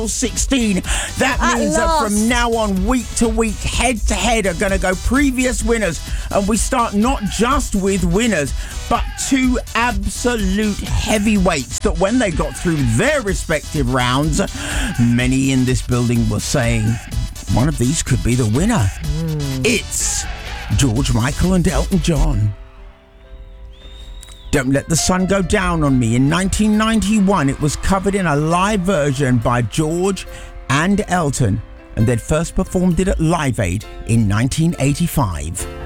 16. That means that from now on, week to week, head to head are going to go previous winners. And we start not just with winners, but two absolute heavyweights that when they got through their respective rounds, many in this building were saying one of these could be the winner. It's George Michael and Elton John. Don't Let the Sun Go Down on Me. In 1991, it was covered in a live version by George and Elton, and they'd first performed it at Live Aid in 1985.